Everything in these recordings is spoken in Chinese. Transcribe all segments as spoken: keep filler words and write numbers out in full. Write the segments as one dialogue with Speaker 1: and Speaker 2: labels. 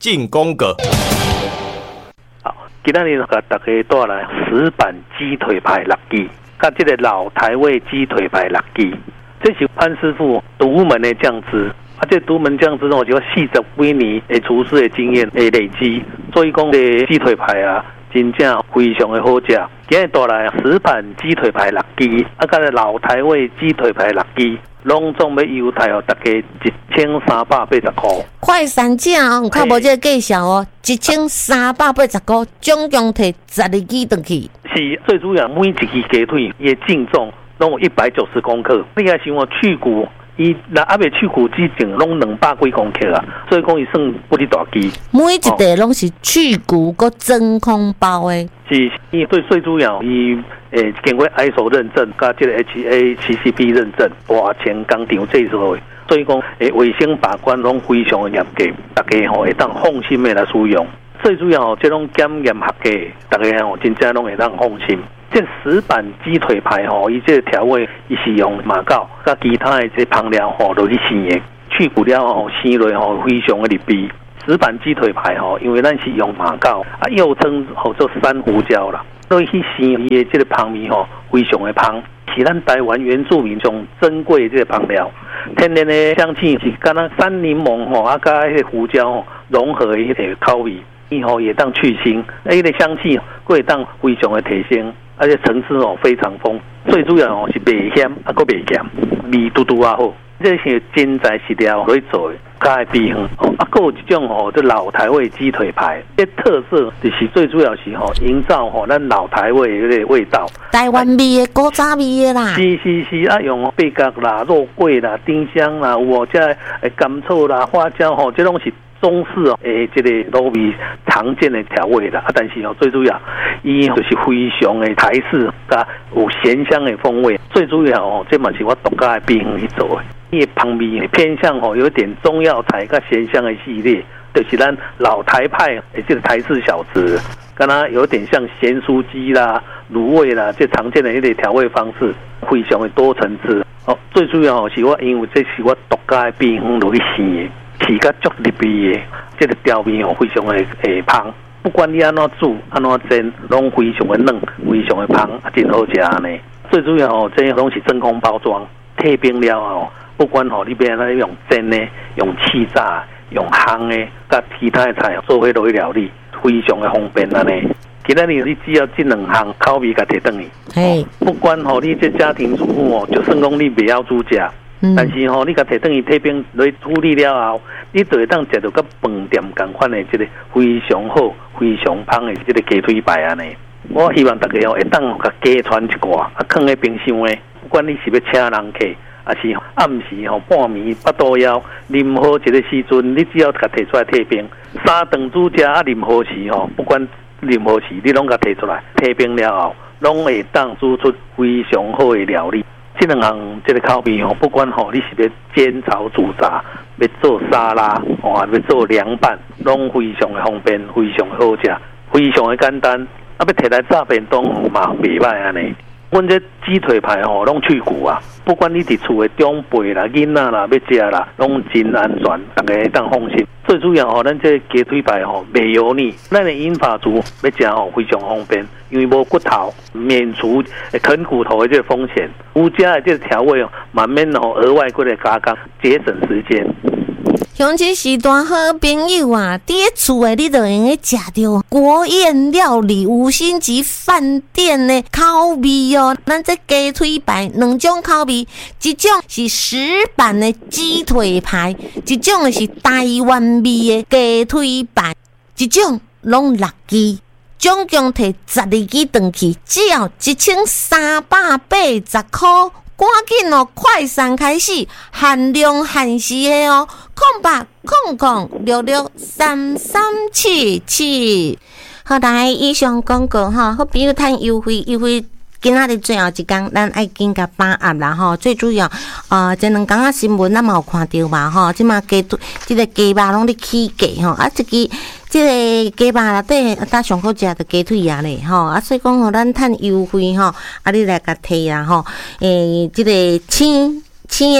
Speaker 1: 进攻阁。
Speaker 2: 好，今天呢，给大家带来石板鸡腿排六支，跟这个老台味鸡腿排六支，这是潘师傅独门的酱汁。啊，这独门酱汁哦，就四十几年的厨师的经验的累积，所以讲的鸡腿排啊，真正非常的好吃。今日带来石板鸡腿排六支，啊，跟老台味鸡腿排六支，拢总要优待哦，大家一千三百八十块。
Speaker 3: 快三只哦，看无这个介绍哦，一千三百八十块，总共摕十二支回去。
Speaker 2: 是最主要，每一支鸡腿也净重拢有一百九十公克。你看像我去骨。伊那阿未去骨之前拢两百几公克啊，所以讲伊算不哩大机。
Speaker 3: 每一袋拢是去骨个真空包的。
Speaker 2: 是，伊最最主要伊诶经过 I S O 认证，加这个 H A C C P 认证，大前工厂制作的，所以讲诶卫生把关拢非常的严格，大家吼会当放心的来使用。最主要这种检验合格，大家吼真正拢会当放心。这石板鸡腿排吼，伊这个调味伊是用马告甲其他的这香料吼落去生的，去骨了吼生落吼非常的入味。石板鸡腿排吼，因为咱是用马告啊，又称吼做山胡椒啦，落去生伊的这个香味吼非常的香，是咱台湾原住民中珍贵的这个香料，天然的香气是敢若山柠檬吼啊，甲迄个胡椒吼融合的迄个口味，伊吼也当去腥，啊，迄个香气佫会当非常的提升。而且层次哦非常丰，最主要哦是袂咸，啊佫袂咸，味嘟嘟啊好。这些真材实料可以做的，较会比远哦。啊，佫有一种哦，这老台味鸡腿排，这特色就是最主要是吼、哦，营造吼、哦、咱老台味的个味道。
Speaker 3: 台湾味的、古早味的啦。
Speaker 2: 是是是，啊用八角啦、肉桂啦、丁香啦，有哦，这诶甘草啦、花椒吼、哦，这拢是。中式哦，诶，这个卤味常见的调味啦，啊，但是哦，最主要，伊就是非常的台式，加有咸香的风味。最主要哦，这嘛是我独家的秘方去做的。伊的香味偏向哦，有点中药材加咸香的系列，就是咱老台派诶，这个台式小吃，跟它有点像咸酥鸡啦、卤味啦，这常见的一类调味方式，非常的多层次。哦，最主要哦，是我因为这是我独家的秘方落去生的。是甲足入味的，这个调味哦非常的诶香，不管你安怎煮、安怎煎，拢非常的嫩，非常的香，啊，真好食呢。最主要哦，这拢是真空包装，退冰了哦，不管吼你边那用煎的、用气炸、用烘的，甲其他的菜做伙落去料理，非常的方便安尼。今仔日你只要这两项口味甲摕转去，
Speaker 3: 嘿，
Speaker 2: 不管吼你这家庭主妇哦，就算讲你袂晓煮食。但是吼、哦，你甲摕等于退冰落去处理了后，你就会当食到甲饭店同款的这个非常好、非常香的这个鸡腿排安尼。我希望大家哦，会当甲加传一寡，啊，放在冰箱的。不管你是要请人客，还是暗时吼、哦、半暝巴肚枵，啉好一个时阵，你只要甲摕出来退冰，三顿煮食啊，啉好时吼，不管啉好时，你拢甲摕出来退冰了后，拢会当煮出非常好的料理。这两项这个口味哦，不管吼、哦、你是要煎炒煮炸，要做沙拉，哦，要做凉拌，拢非常的方便，非常的好食，非常的简单。啊，要摕来炸便当嘛，袂歹安尼。阮这鸡腿排吼，拢去骨啊，不管你伫厝的长辈啦、囡仔啦、要食啦，拢真安全，大家会当放心。最主要吼，咱这鸡腿排吼袂油腻，咱的银发族要食吼非常方便，因为无骨头，免除啃骨头的这个风险。有加的这个调味哦，慢慢吼额外过来加工，节省时间。
Speaker 3: 像这时段好朋友啊，伫咧厝诶，你就用咧食到国宴料理五星级饭店的口味哦。咱这鸡腿排两种口味，一种是石板的鸡腿排，一种是台湾味的鸡腿排，一种拢六支，总共摕十二支回去，只要一千三百八十块。赶紧哦，快闪开始，限量限时的哦，空八空空六六三三七七。好，来以上广告哈，好，比如谈优惠优惠。今仔日最后一天，咱爱紧甲把握啦吼。最主要，呃，这两天啊新闻咱嘛有看到嘛吼，即马鸡即个鸡肉拢咧起价吼，啊，这个即个鸡肉内底搭上好食的鸡腿啊咧吼，啊，所以讲吼，咱趁优惠吼，啊，你来甲摕啊吼，诶，即个青青的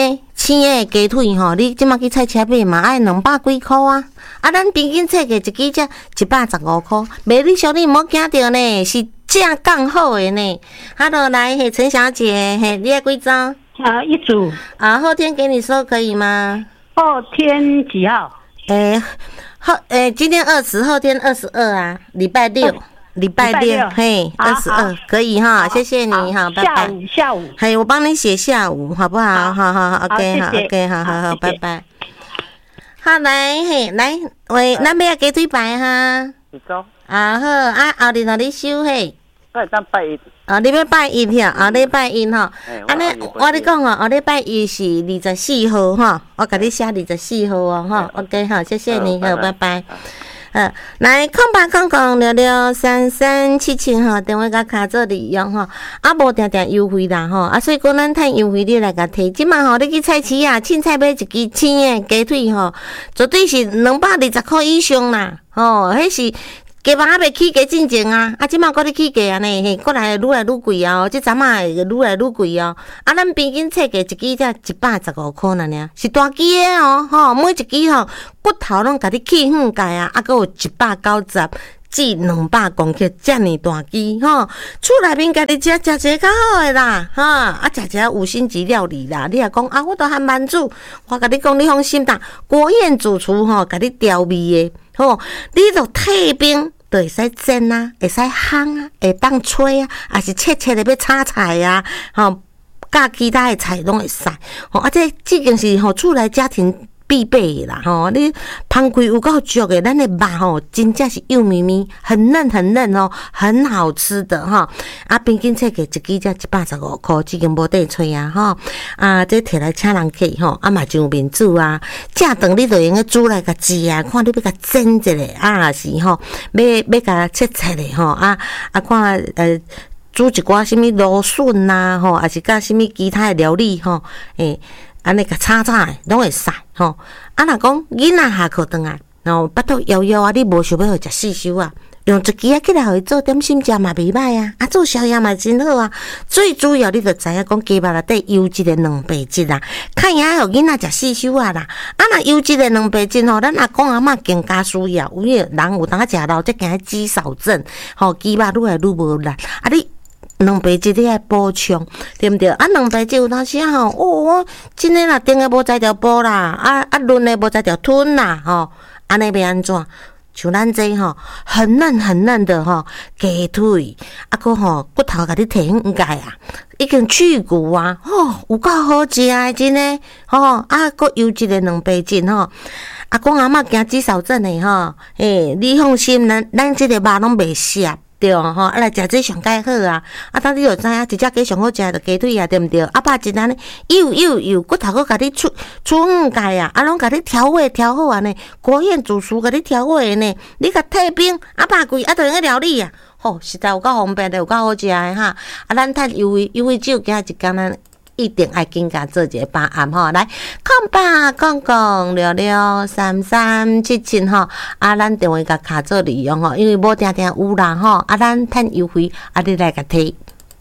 Speaker 3: 青的鸡腿吼，你即马去菜市买嘛，爱两百几箍啊。啊，咱平均切个一支才一百十五箍，袂你小你毋好惊着呢，是正刚好的呢。Hello， 来，嘿，陈小姐，嘿，你要几张？
Speaker 1: 啊，一组。
Speaker 3: 啊，后天给你收可以吗？
Speaker 1: 后天几号？
Speaker 3: 诶、欸，后诶、欸，今天二十，后天二十二啊，礼拜六。礼拜六，嘿，二十二可以哈，谢谢你哈，拜拜。
Speaker 1: 下午，下午，
Speaker 3: 嘿，我帮你写下午，好不好？好好好 ，OK， 好 ，OK， 好好好，拜拜。好来，嘿，来，喂，咱要鸡腿排哈。
Speaker 2: 你走。
Speaker 3: 啊好，啊后日哪里收嘿？
Speaker 2: 我会当拜一。
Speaker 3: 啊，你要拜一呀？后日拜一吼。安尼，我你讲哦，后日拜一是二十四号哈，我给你写二十四号哦哈 ，OK， 好，谢谢你，好，拜拜。呃，来空八空空六六三三七七吼，电话甲卡做利用吼，啊无定定优惠啦吼，啊所以讲咱趁优惠你来甲摕，即马吼你去菜市啊，凊彩买一支青的鸡腿吼，绝对是两百二十箍以上啦，吼，迄是。鸡肉还袂起价进前啊，啊，即马搁咧起价安尼，嘿，搁来愈来愈贵哦，即阵仔会愈来愈贵哦。啊，咱平均切价一支才一百十五箍呢尔，是大支的哦，吼，每一支吼骨头拢甲你去远解啊，啊，搁有一百九十至两百公克，遮尔大支吼，厝内面家己食食一个较好诶啦，哈，啊，食一个五星级料理啦。你若讲啊，我都还蛮煮，我甲你讲，你放心啦，国宴主厨吼，甲你调味诶。吼，你著退冰，著会使煎啊，会使烘啊，会当吹啊，也是切切的要炒菜啊，吼，甲其他的菜拢会使。吼，啊，这这件是吼厝内家庭必备的啦，吼，你芳开有够足的，咱的肉吼真正是幼咪咪，很嫩很嫩哦，很好吃的哈。啊，平均切价一支才一百十五箍，已经无得吹啊，吼。啊，这摕来请人客吼，啊嘛上面煮啊，正顿你就用个煮来甲煮啊，看你要甲煎一下啊，是吼，要要甲切切的吼，啊啊看呃。煮一寡什么芦笋呐，吼，还是甲什么其他的料理吼，诶、欸，安尼甲炒炒诶，拢会使吼。啊，若讲囡仔下课转来，然后巴肚枵枵啊，你无想要互食四修啊，用一支啊起来互伊做点心食嘛袂歹啊，啊做宵夜嘛真好啊。最主要你着知影讲鸡肉内底优质的蛋白质啊，看影互囡仔食四修啊啦。啊，若优质的蛋白质吼，咱阿公阿嬷更加需要，有诶人有当食老，则惊肌少症，吼鸡肉愈来愈无力，啊你。蛋白质你爱补充，对毋对？啊，蛋白质有当时吼，哦，真诶啦，顶诶无才条补啦，啊啊，润诶无才条吞啦，吼，安尼要安怎？像咱这吼，很嫩很嫩的吼，鸡腿，啊个吼骨头甲你摕远解啊，已经去骨啊，吼，有够好食诶，真诶，吼，啊个优质诶蛋白质吼。阿公阿嬷惊肌少症诶吼，诶，你放心，咱咱即个肉拢袂涩。对吼，啊来食这上介好啊！啊，当你就知影，一只鸡上好食就鸡腿啊，对毋对？啊，把一安尼幼幼幼骨头佫甲你出出远解啊，啊，拢甲你调味调好安尼，国宴主厨甲你调味呢，你甲退冰啊，百贵啊，就用个料理啊，吼，实在有够方便的，有够好食的哈！啊，咱趁优惠优惠酒，今日一工咱一定爱紧甲做一个把案吼，来空八空空六六三三七七吼，啊，咱电话甲卡做利用吼，因为无定定有啦吼，啊，咱趁优惠，啊，你来甲摕。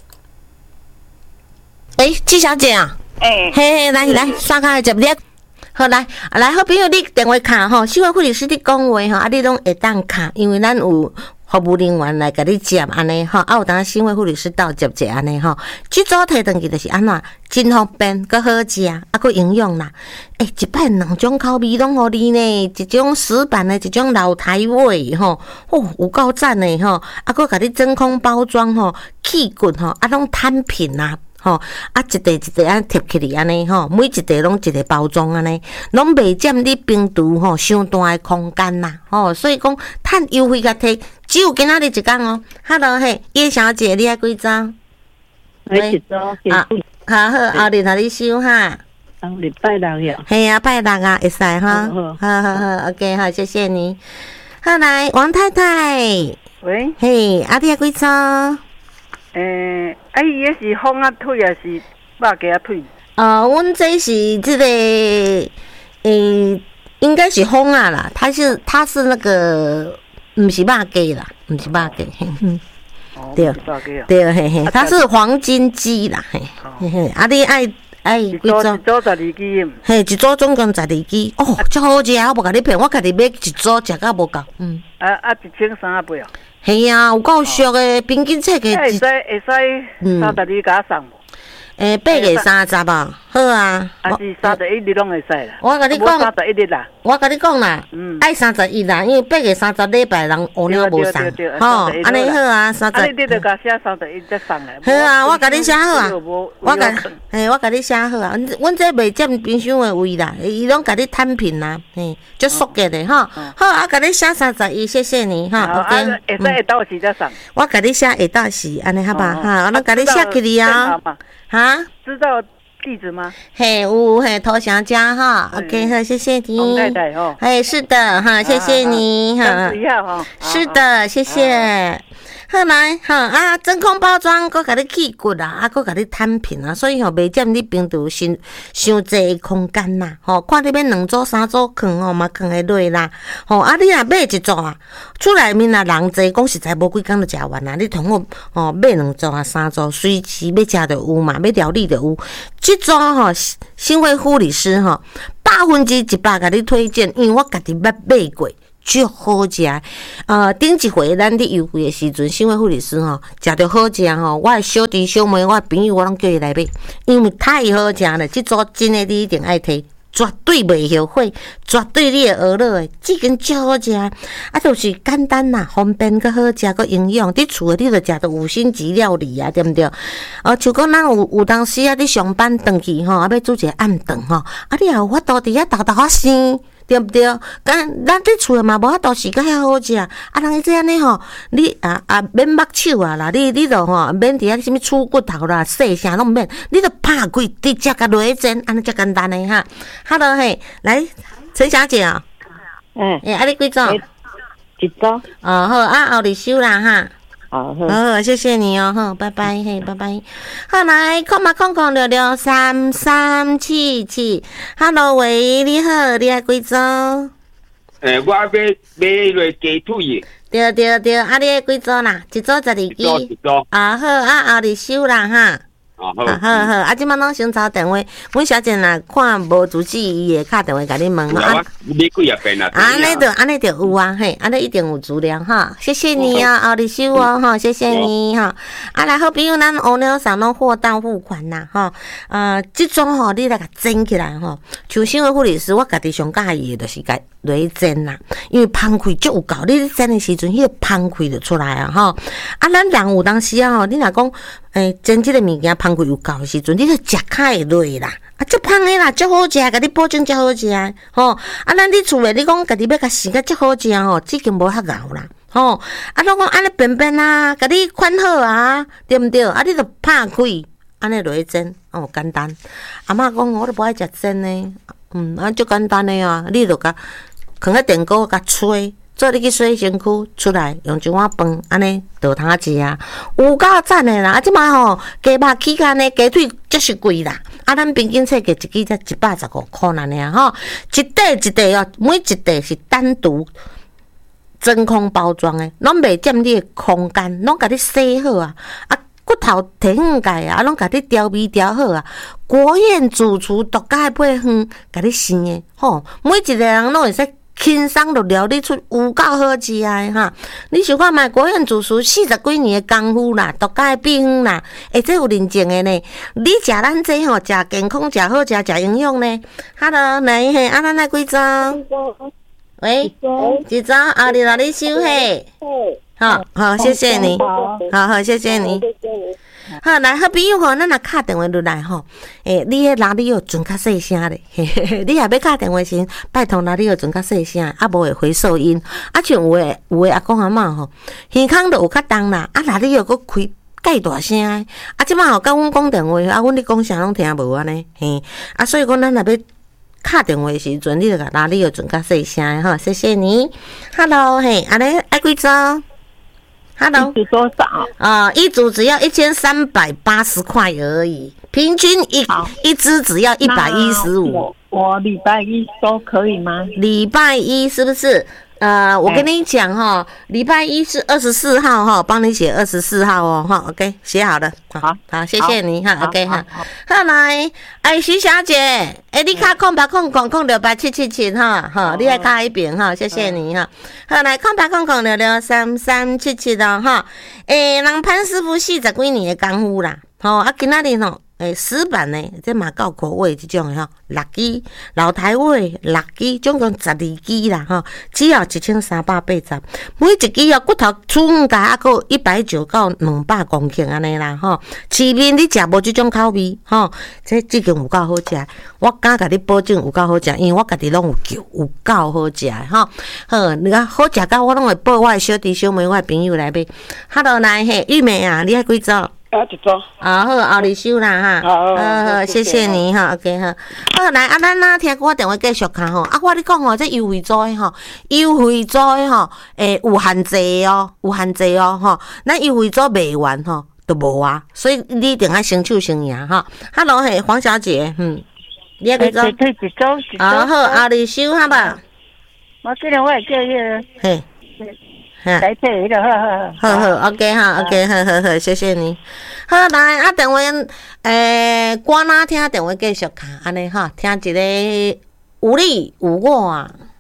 Speaker 3: 诶，季小姐啊，
Speaker 1: 诶，
Speaker 3: 嘿嘿，来来，刷卡接你。好来，来好朋友，你电话卡吼，新闻护理师你讲话吼，啊，你拢会当卡，因为咱有。服务人员来甲你接安尼吼，啊有当新闻护理师到接者安尼吼，即组摕转去就是安怎，真方便，佮好食，啊佮营养啦。诶、欸，一摆两种口味拢互你呢，一种死板的，一种老台味吼，哦有够赞的吼，啊佮甲你真空包装吼，气滚吼，啊拢摊平啦。吼，啊，一袋一袋安贴起嚟安尼吼，每一袋拢一个包装安尼，拢袂占你冰橱吼伤大的空间啦，吼，所以讲趁优惠甲摕，只有今仔日一工哦。Hello 嘿，叶小姐，你爱几张？
Speaker 1: 喂，一张，
Speaker 3: 啊，好好，后日哪里收哈？
Speaker 1: 当礼拜六呀。
Speaker 3: 嘿啊，拜六啊，会使哈。好好好 ，OK， 好，谢谢你。好来，王太太。
Speaker 1: 喂。
Speaker 3: 嘿，啊，你爱几张？
Speaker 1: 诶，啊，伊也是风啊腿，也是肉鸡啊腿。
Speaker 3: 呃，阮这是这个，诶，应该是风啊啦，它是它是那个，不是肉鸡啦，不是肉鸡，嗯，对，对，嘿嘿，它是黄金鸡啦，嘿，嘿嘿，啊，你爱哎，
Speaker 1: 一组一组十二支，
Speaker 3: 嘿，一组总共十二支，哦，足好食，我无甲你骗，我家己买一组食到无够，嗯。
Speaker 1: 啊啊，一千三啊杯哦。
Speaker 3: 系啊，有够俗诶，平均册个。
Speaker 1: 会使会使三十二甲送无？
Speaker 3: 诶，八月三十啊，好啊。
Speaker 1: 啊是三十一日拢会使啦。
Speaker 3: 我甲你讲，
Speaker 1: 三十一日啦。
Speaker 3: 我甲你讲啦，爱三十一啦，因为八月三十礼拜人乌鸟无送，吼，安尼好啊，三十。
Speaker 1: 啊，你你著甲写三十一再送来。
Speaker 3: 好啊，我甲你写好啊，我甲，嘿，我甲你写好啊，阮这袂占冰箱诶位啦，伊拢甲你摊平啦，嘿，足俗个的吼。好啊，甲你写三十一，谢谢你哈。
Speaker 1: OK。会使下到时再送。
Speaker 3: 我甲你写下到时，安尼好吧？哈，我甲你写起哩啊。哈？
Speaker 1: 知道地址吗？
Speaker 3: 嘿，有嘿，投降家哈 ，OK 哈，谢谢你。
Speaker 1: 洪太太哈，
Speaker 3: 哎，是的哈，谢谢你哈。
Speaker 1: 一下哈。
Speaker 3: 是的，谢谢。好来哈啊，真空包装，搁甲你去骨啊，啊，搁甲你摊平啊，所以吼袂占你冰橱伤伤济空间啦。吼，看你要两组三组放吼嘛，放会落啦。吼啊，你若买一组啊，厝内面啊人济，讲实在无几工就食完啦。你同我吼买两组啊三组，随时要食就有嘛，要料理就有。这组吼，新会护理师吼，百分之一百甲你推荐，因为我家己捌买过。足好食，呃，顶一回咱伫优惠的时阵，新会护理师吼，食着好食吼，我的小弟小妹，我的朋友我拢叫伊来买，因为太好食了，这组真的你一定爱摕，绝对袂后悔，绝对你会学落的，这间足好食，啊，就是简单啦，方便佮好食佮营养，伫厝诶你着食着五星级料理啊，对毋对？呃，像讲咱有有当时啊，你上班转去吼，啊，要煮一个暗顿吼，啊，你也有法度伫遐豆豆啊生。对不对？咱咱伫厝嘛无法度时间遐好食，啊，人伊这样呢吼，你啊啊免目手啊啦，你你著吼免伫遐什物杵骨头啦、细啥拢免，你著拍开直接甲落去煎，安尼才简单的哈。Hello 嘿，来陈小姐啊，
Speaker 4: 嗯，
Speaker 3: 诶，啊你几组？
Speaker 4: 一组。哦
Speaker 3: 好，啊后日收啦哈。
Speaker 4: 好，
Speaker 3: 好，谢谢你哦，好，拜拜，嘿，拜拜。好，来，空嘛空空六六三三七七 ，Hello 喂，你好，你爱几组？
Speaker 5: 诶，我要买落鸡腿。
Speaker 3: 对对对，啊，你爱几组啦？一组十二支。
Speaker 5: 一组。
Speaker 3: 啊好，啊后日收啦哈。
Speaker 5: 啊好，
Speaker 3: 好好，啊，即摆拢先找电话，阮小姐若看无主旨，伊会敲电话甲你问
Speaker 5: 啊。你几啊遍啦？
Speaker 3: 安尼着安尼着有啊，嘿，安尼一定有资料哈。谢谢你啊，后日收哦，哈，谢谢你哈。啊，来好朋友，咱乌鸟上拢货到付款啦，哈。呃，即种吼，你来甲蒸起来吼，像新会护理师，我家己上介意的就是甲落去蒸啦，因为芳气足有够，你蒸的时阵，迄个芳气就出来啊，吼。啊，咱人有当时啊，吼，你若讲诶蒸即个物件芳气有够的时阵，你著食较会落啦。啊，足芳的啦，足好食，甲你保证足好食，吼！啊，咱伫厝诶，你讲家己要甲洗甲足好食吼，已经无遐熬啦，吼！啊，拢讲安尼便便啊，甲你款好啊，对毋对？啊，你著拍开，安尼落去蒸，哦，简单。阿嬷讲，我都无爱食蒸诶，嗯，啊，足简单诶啊，你著甲放喺电锅甲吹。做你去洗身躯出来，用一碗饭安尼倒通食啊，有够赞的啦！啊，即摆吼鸡肉起价呢，鸡腿则是贵啦。啊，咱平均册价一支才一百十五块尔尔吼，一块一块哦，每一块是单独真空包装的，拢袂占你的空间，拢甲你洗好啊，啊骨头摕远界啊，拢甲你调味调好啊。国宴主厨独家配方，甲你生的吼，每一个人拢会使。轻松就料理出有够好食诶哈！你想看卖国宴主厨四十几年诶功夫啦，独家诶秘方啦，诶，这有认证诶呢。你食咱这吼，食健康、食好食、食营养呢。Hello， 来嘿，啊，咱来几组？喂，一组，后日来你收嘿。好好，谢谢你，好好，谢谢你。好，来好朋友吼，咱若敲电话落来吼，诶，你迄哪里有准较细声咧？嘿嘿嘿，你若要敲电话时，拜托哪里有准较细声，啊无会回收音。啊，像有诶有诶阿公阿嬷吼，耳孔都有较重啦，啊哪里有搁开介大声诶？啊，即摆吼甲阮讲电话，啊，阮咧讲啥拢听无安尼，嘿，啊，所以讲咱若要敲电话诶时阵，你著甲哪里有准较细声诶吼，谢谢你。Hello， 嘿，安尼爱几组？Hello，
Speaker 4: 一组多少？
Speaker 3: 啊、呃，一组只要一千三百八十块而已， 平均一一支只要一百一十五。
Speaker 4: 我我礼拜一都可以吗？
Speaker 3: 礼拜一是不是？呃，我跟你讲哈，礼拜一是二十四号哈，帮你写二十四号哦哈 ，OK， 写好了，好，好，谢谢你哈 ，OK 哈，好来，哎，徐小姐，哎，你卡空白空空空六八七七七哈，哈，你来卡一遍哈，谢谢你哈，好来，空白空空六六三三七七的哈，诶，人潘师傅四十几年的功夫啦，吼，啊，今仔日吼。诶，石板呢，这嘛够口味这种吼，六支老台味六支，总共十二支啦吼，只要一千三百八十，每一支哦骨头粗五加啊个一百九到两百公斤安尼啦吼。市面你食无这种口味吼，这这间有够好食，我敢甲你保证有够好食，因为我家己拢有叫，有够好食吼。好，你看好食到我拢会报我的小弟小妹、我的朋友来买。Hello， 来嘿，玉梅啊，你爱几组？
Speaker 4: 啊，一组。
Speaker 3: 啊好，后日收啦哈。好，好，谢谢你哈 ，OK 哈。好，来啊，咱哪听我电话继续卡吼。啊，我你讲吼，这优惠组的吼，优惠组的吼，诶，有限制哦，有限制哦，吼。咱优惠组卖完吼，都无啊，所以你一定要先手先赢哈。Hello， 嘿，黄小姐，嗯，你要几组？
Speaker 4: 退一组，一组。
Speaker 3: 啊好，后日收好吧。
Speaker 4: 我记得我会叫迄个。
Speaker 3: 嘿。
Speaker 4: 来配迄个，好
Speaker 3: 好好 ，OK 哈 ，OK， 好好好，谢谢你。好，来啊，电话，诶，歌哪听电话继续卡，安尼哈，听一个有你有我啊。